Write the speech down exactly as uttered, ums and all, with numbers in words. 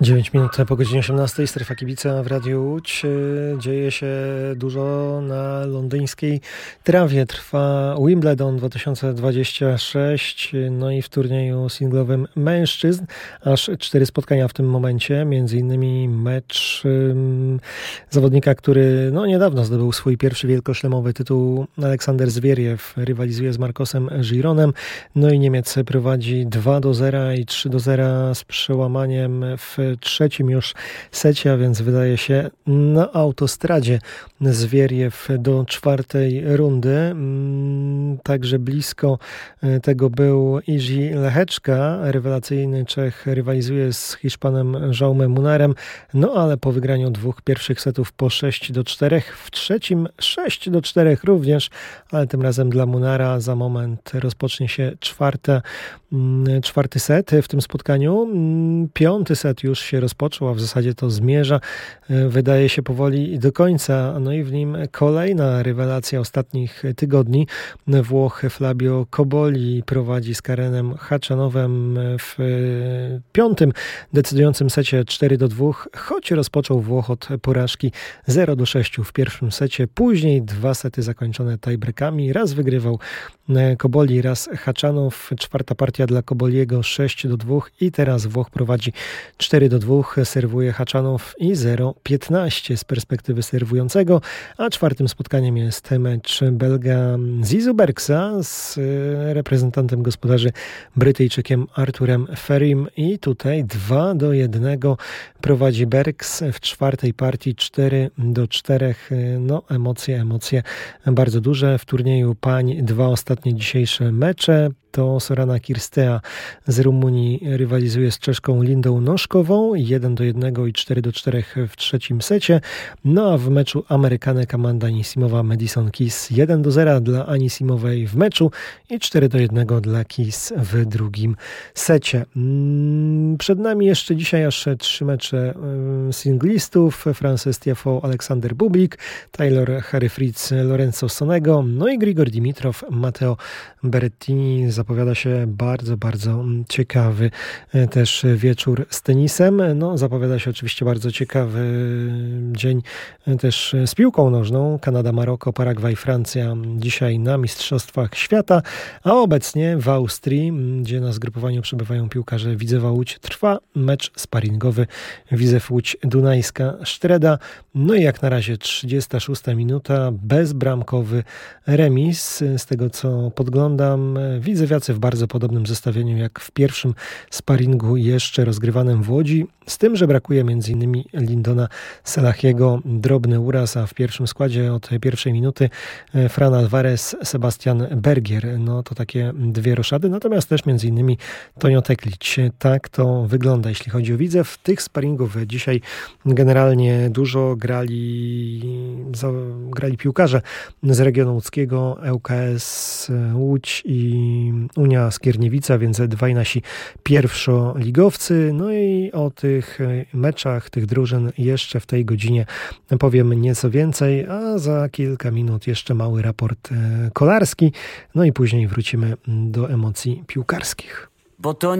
dziewięć minut po godzinie osiemnastej, Strefa Kibica w Radiu Łódź. Dzieje się dużo na londyńskiej trawie. Trwa Wimbledon dwa tysiące dwudziesty szósty, no i w turnieju singlowym mężczyzn aż cztery spotkania w tym momencie, między innymi mecz um, zawodnika, który no niedawno zdobył swój pierwszy wielkoszlemowy tytuł. Aleksander Zwieriew rywalizuje z Marcosem Gironem, no i Niemiec prowadzi dwa do zera i trzy do zera z przełamaniem w trzecim już secie, a więc wydaje się na autostradzie Zwieriew do czwartej rundy. Także blisko tego był Iży Lehečka. Rewelacyjny Czech rywalizuje z Hiszpanem Jaume Munarem, no ale po wygraniu dwóch pierwszych setów po sześć do czterech, w trzecim sześć do czterech również, ale tym razem dla Munara za moment rozpocznie się czwarte, czwarty set w tym spotkaniu. Piąty set już się rozpoczął, a w zasadzie to zmierza, wydaje się powoli do końca, no i w nim kolejna rewelacja ostatnich tygodni. Włoch Flavio Cobolli prowadzi z Karenem Khachanowem w piątym decydującym secie cztery do dwóch, choć rozpoczął Włoch od porażki zero do sześciu w pierwszym secie, później dwa sety zakończone tiebreakami, raz wygrywał Cobolli, raz Khachanow, czwarta partia dla Cobolliego sześć do dwóch i teraz Włoch prowadzi cztery do dwóch, serwuje Khachanow i zero piętnaście z perspektywy serwującego, a czwartym spotkaniem jest mecz Belga Zizu Bergsa z reprezentantem gospodarzy Brytyjczykiem Arturem Ferim i tutaj dwa do jednego prowadzi Bergs w czwartej partii cztery do czterech. No emocje, emocje bardzo duże. W turnieju pań dwa ostatnie dzisiejsze mecze. To Sorana Kirstea z Rumunii rywalizuje z Czeszką Lindą Noszkową, jeden do jednego i cztery do czterech w trzecim secie. No a w meczu Amerykanek Amanda Anisimowa Madison Keys jeden do zera dla Anisimowej w meczu i cztery do jednego dla Keys w drugim secie. Przed nami jeszcze dzisiaj aż trzy mecze singlistów. Frances Tiafoe, Aleksander Bublik, Taylor Harry Fritz, Lorenzo Sonego, no i Grigor Dimitrow, Matteo Berrettini. Zapowiada się bardzo, bardzo ciekawy też wieczór z tenisem. No, zapowiada się oczywiście bardzo ciekawy dzień też z piłką nożną. Kanada, Maroko, Paragwaj, Francja dzisiaj na Mistrzostwach Świata, a obecnie w Austrii, gdzie na zgrupowaniu przebywają piłkarze Widzewa Łódź, trwa mecz sparingowy Widzew Łódź Dunajska Sztreda. No i jak na razie trzydziesta szósta minuta, bezbramkowy remis. Z tego co podglądam, Widzewiacy w bardzo podobnym zestawieniu jak w pierwszym sparingu jeszcze rozgrywanym w Łodzi, z tym, że brakuje m.in. Lindona Selahiego, drobny uraz, a w pierwszym składzie od pierwszej minuty Fran Alvarez, Sebastian Bergier. No to takie dwie roszady, natomiast też m.in. Tonio Teklić. Tak to wygląda, jeśli chodzi o Widzew. Tych sparingów dzisiaj generalnie dużo grali, grali piłkarze z regionu łódzkiego, L K S Łódź i Unia Skierniewica, więc dwaj nasi pierwszoligowcy. No i o tych meczach, tych drużyn jeszcze w tej godzinie powiem nieco więcej, a za kilka minut jeszcze mały raport kolarski, no i później wrócimy do emocji piłkarskich. Bo to